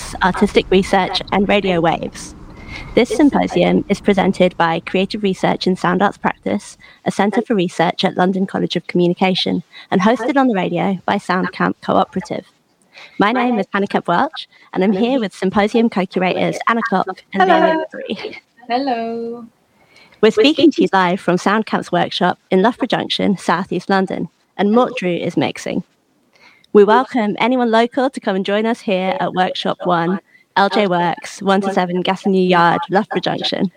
Works, Artistic Research and Radio Waves. This symposium is presented by Creative Research in Sound Arts Practice, a centre for research at London College of Communication, and hosted on the radio by SoundCamp Cooperative. My name is Hannah Kemp-Welch, and I'm here with symposium co-curators Anna Koch and Leila Nabri. Hello. We're speaking to you live from SoundCamp's workshop in Loughborough Junction, South East London, and Mort Drew is mixing. We welcome anyone local to come and join us here at Workshop 1, LJ Works, 1 to 7 Gaston Yard, Loughborough Junction.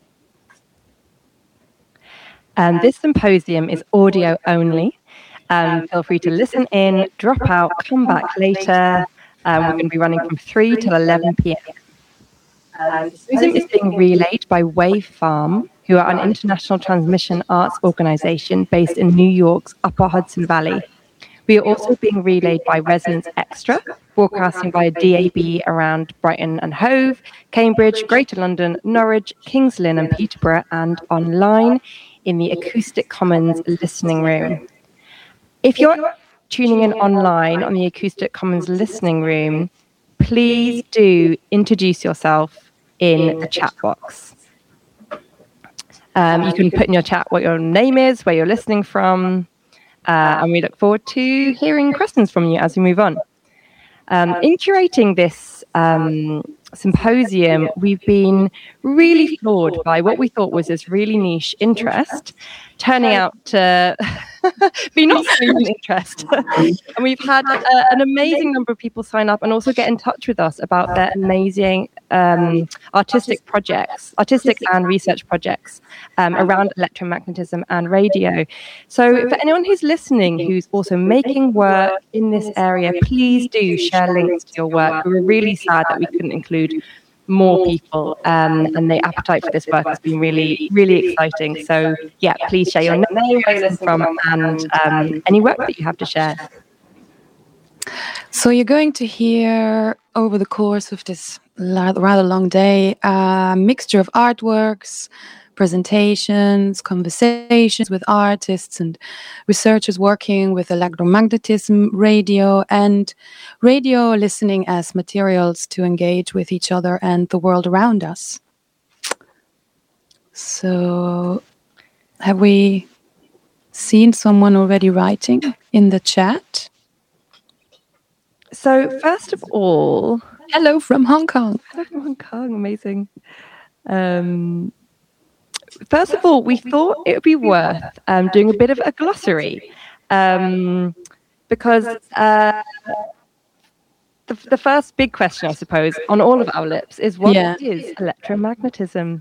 This symposium is audio only. Feel free to listen in, drop out, come back later. We're going to be running from 3 till 11 p.m. The symposium is being relayed by Wave Farm, who are an international transmission arts organisation based in New York's Upper Hudson Valley. We are also being relayed by Resonance Extra, broadcasting via DAB around Brighton and Hove, Cambridge, Greater London, Norwich, Kings Lynn and Peterborough, and online in the Acoustic Commons listening room. If you're tuning in online on the Acoustic Commons listening room, please do introduce yourself in the chat box. You can put in your chat what your name is, where you're listening from, and we look forward to hearing questions from you as we move on. In curating this symposium, we've been really floored by what we thought was this really niche interest, turning out to be not so an interest. And we've had an amazing number of people sign up and also get in touch with us about their amazing artistic and research projects around electromagnetism and radio. So for anyone who's listening who's also making work in this area, please do share links to your work. We were really sad that we couldn't include more people, and the appetite for this work has been really, really exciting. So yeah, please share your name, where you listen from, and any work that you have to share. So you're going to hear over the course of this rather long day a mixture of artworks, presentations, conversations with artists and researchers working with electromagnetism, radio, and radio listening as materials to engage with each other and the world around us. So, have we seen someone already writing in the chat? So, first of all, hello from Hong Kong. Hello from Hong Kong, amazing. First of all, we thought it would be worth doing a bit of a glossary, because the first big question, I suppose, on all of our lips is what is electromagnetism?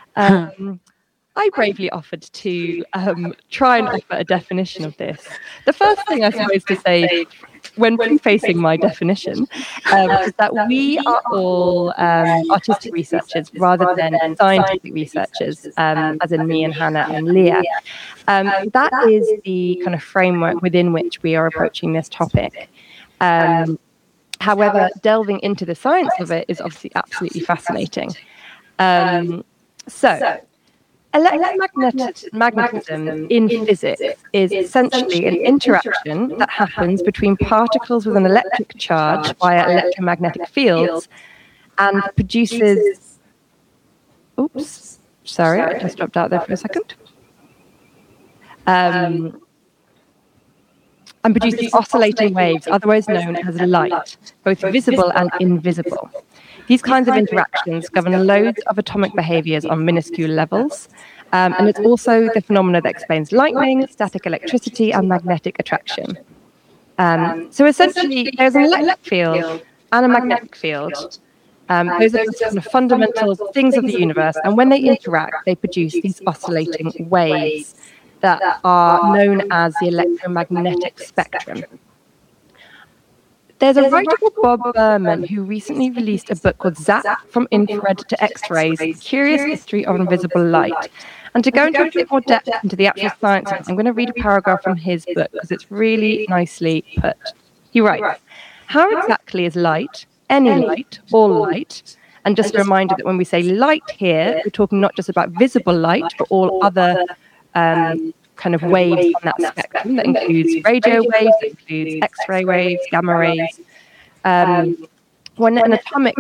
I bravely offered to try and offer a definition of this. The first thing I suppose to say when prefacing my definition is that we are all artistic researchers rather than scientific researchers, as in me and Hannah and Leah. That is the kind of framework within which we are approaching this topic. However, delving into the science of it is obviously absolutely fascinating. Electromagnetism in physics is essentially an interaction that happens between particles with an electric charge via electromagnetic fields and produces... Oops, sorry, I just dropped out there for a second. And produces oscillating waves, otherwise known as light, both visible and invisible. These kinds of interactions govern loads of atomic behaviors on minuscule levels, and it's also the phenomena that explains lightning, static electricity, and magnetic attraction. So essentially, there's an electric field and a magnetic field. Those are the kind of fundamental things of the universe, and when they interact, they produce these oscillating waves that are known as the electromagnetic spectrum. There's a writer called Bob Berman who recently released a book called Zap from Infrared to X-Rays, Curious History of Invisible Light. And to go into a bit more depth into the actual science of it, I'm going to read a paragraph from his book because it's really nicely put. He writes, how exactly is light, any light, all light? And just a reminder that when we say light here, we're talking not just about visible light, but all other kind of waves on that spectrum. That includes radio waves, that includes X-ray waves, gamma rays. When an atomic